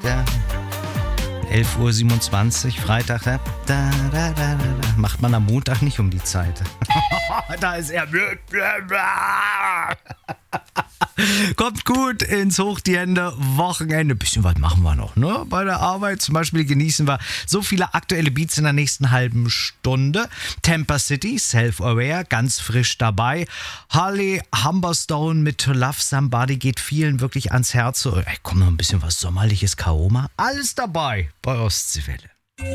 11:27 Uhr, Freitag. Macht man am Montag nicht um die Zeit. Da ist er. Kommt gut ins Hoch die Hände, Wochenende. Ein bisschen was machen wir noch, ne? Bei der Arbeit zum Beispiel genießen wir so viele aktuelle Beats in der nächsten halben Stunde. Tampa City, Self-Aware, ganz frisch dabei. Harley Humberstone mit To Love Somebody geht vielen wirklich ans Herz. So, komm, noch ein bisschen was Sommerliches, Kaoma. Alles dabei bei Ostseewelle.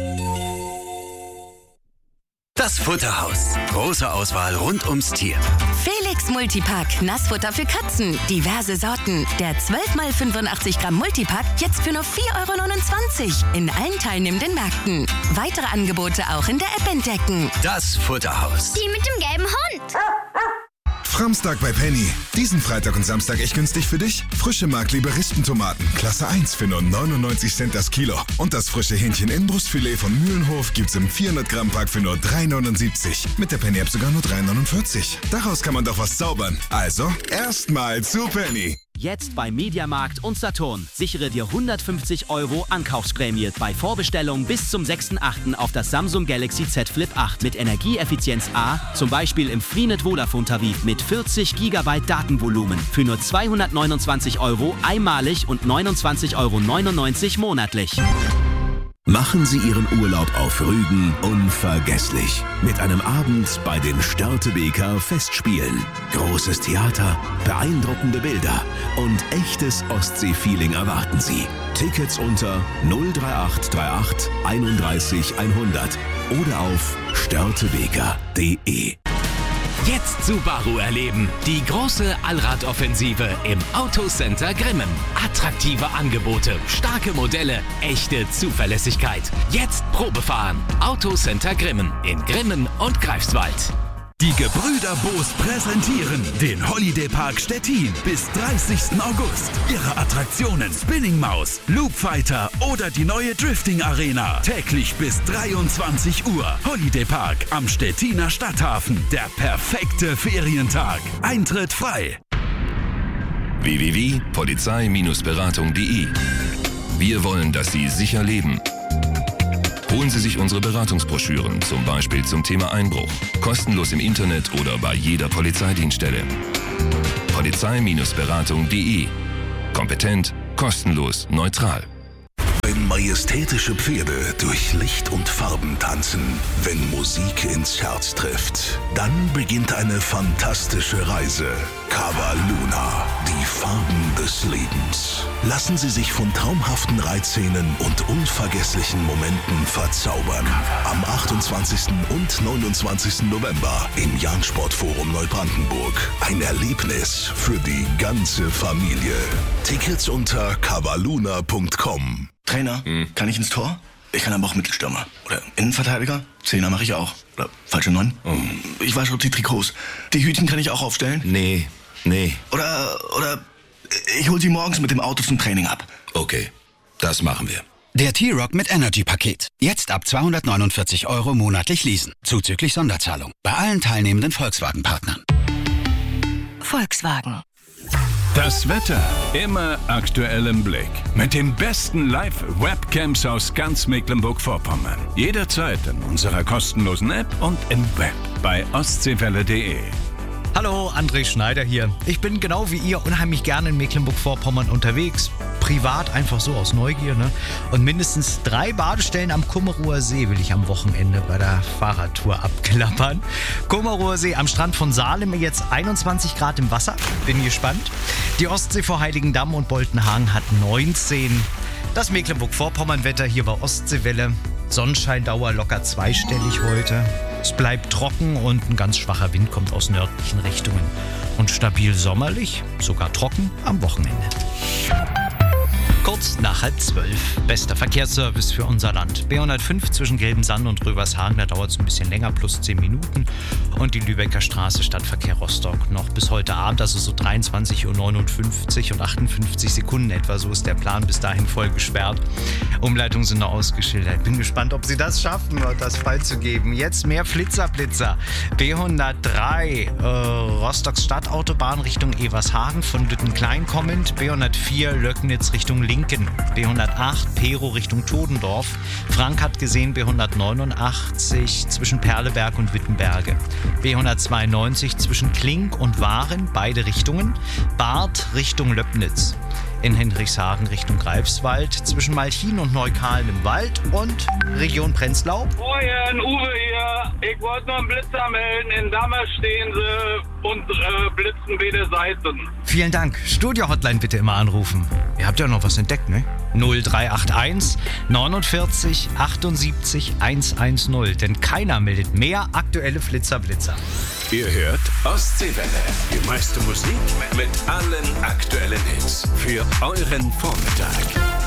Das Futterhaus. Große Auswahl rund ums Tier. Felix Multipack. Nassfutter für Katzen. Diverse Sorten. Der 12x85 Gramm Multipack jetzt für nur 4,29 € in allen teilnehmenden Märkten. Weitere Angebote auch in der App entdecken. Das Futterhaus. Die mit dem gelben Hund. Framstag bei Penny. Diesen Freitag und Samstag echt günstig für dich. Frische Mark-Liebe-Rispentomaten, Klasse 1 für nur 99 Cent das Kilo. Und das frische Hähnchen in Brustfilet von Mühlenhof gibt's im 400 Gramm Pack für nur 3,79 €. Mit der Penny-App sogar nur 3,49 €. Daraus kann man doch was zaubern. Also, erstmal zu Penny. Jetzt bei Mediamarkt und Saturn. Sichere dir 150 € Ankaufsprämie bei Vorbestellung bis zum 6.8. auf das Samsung Galaxy Z Flip 8 mit Energieeffizienz A, zum Beispiel im Freenet Vodafone Tarif mit 40 GB Datenvolumen für nur 229 € einmalig und 29,99 € monatlich. Machen Sie Ihren Urlaub auf Rügen unvergesslich. Mit einem Abend bei den Störtebeker Festspielen. Großes Theater, beeindruckende Bilder und echtes Ostsee-Feeling erwarten Sie. Tickets unter 03838 31 100 oder auf störtebeker.de. Jetzt Subaru erleben. Die große Allradoffensive im Autocenter Grimmen. Attraktive Angebote, starke Modelle, echte Zuverlässigkeit. Jetzt Probefahren. Autocenter Grimmen in Grimmen und Greifswald. Die Gebrüder Boos präsentieren den Holiday Park Stettin bis 30. August. Ihre Attraktionen Spinning Maus, Loop Fighter oder die neue Drifting Arena. Täglich bis 23 Uhr. Holiday Park am Stettiner Stadthafen. Der perfekte Ferientag. Eintritt frei. www.polizei-beratung.de. Wir wollen, dass Sie sicher leben. Holen Sie sich unsere Beratungsbroschüren, zum Beispiel zum Thema Einbruch. Kostenlos im Internet oder bei jeder Polizeidienststelle. Polizei-beratung.de. Kompetent, kostenlos, neutral. Wenn majestätische Pferde durch Licht und Farben tanzen, wenn Musik ins Herz trifft, dann beginnt eine fantastische Reise. Cava Luna, die Farben des Lebens. Lassen Sie sich von traumhaften Reitszenen und unvergesslichen Momenten verzaubern. Am 28. und 29. November im Jahn-Sportforum Neubrandenburg. Ein Erlebnis für die ganze Familie. Tickets unter cavaluna.com. Trainer, kann ich ins Tor? Ich kann aber auch Mittelstürmer. Oder Innenverteidiger? Zehner mache ich auch. Oder falsche 9? Ich wasche die Trikots. Die Hütchen kann ich auch aufstellen? Nee. Oder ich hol sie morgens mit dem Auto zum Training ab. Okay, das machen wir. Der T-Rock mit Energy-Paket. Jetzt ab 249 € monatlich leasen. Zuzüglich Sonderzahlung. Bei allen teilnehmenden Volkswagen-Partnern. Volkswagen. Das Wetter immer aktuell im Blick. Mit den besten Live-Webcams aus ganz Mecklenburg-Vorpommern. Jederzeit in unserer kostenlosen App und im Web bei ostseewelle.de. Hallo, André Schneider hier. Ich bin genau wie ihr unheimlich gerne in Mecklenburg-Vorpommern unterwegs. Privat, einfach so aus Neugier, ne? Und mindestens 3 Badestellen am Kummerower See will ich am Wochenende bei der Fahrradtour abklappern. Kummerower See am Strand von Salem, jetzt 21 Grad im Wasser. Bin gespannt. Die Ostsee vor Heiligendamm und Boltenhagen hat 19. Das Mecklenburg-Vorpommern-Wetter hier bei Ostseewelle. Sonnenscheindauer locker zweistellig heute. Es bleibt trocken und ein ganz schwacher Wind kommt aus nördlichen Richtungen. Und stabil sommerlich, sogar trocken am Wochenende. Kurz nach 11:30. Bester Verkehrsservice für unser Land. B105 zwischen Gelbensand und Rövershagen, da dauert es ein bisschen länger, plus 10 Minuten. Und die Lübecker Straße, Stadtverkehr Rostock, noch bis heute Abend, also so 23:59 und 58 Sekunden etwa, so ist der Plan, bis dahin voll gesperrt. Umleitungen sind noch ausgeschildert. Bin gespannt, ob sie das schaffen, das freizugeben. Jetzt mehr Flitzer. B103 Rostocks Stadtautobahn Richtung Evershagen von Lüttenklein kommend. B104 Löcknitz Richtung Linken. B108 Pero Richtung Todendorf. Frank hat gesehen B189 zwischen Perleberg und Wittenberge. B192 zwischen Klink und Waren, beide Richtungen. Barth Richtung Löppnitz. In Henrichshagen Richtung Greifswald, zwischen Malchin und Neukalen im Wald und Region Prenzlau. Moin, Uwe hier. Ich wollte nur einen Blitzer melden. In Damme stehen sie und blitzen beide Seiten. Vielen Dank. Studio-Hotline bitte immer anrufen. Ihr habt ja noch was entdeckt, ne? 0381 49 78 110. Denn keiner meldet mehr aktuelle Flitzer. Ihr hört Ostseewelle. Die meiste Musik mit allen aktuellen Hits für euren Vormittag.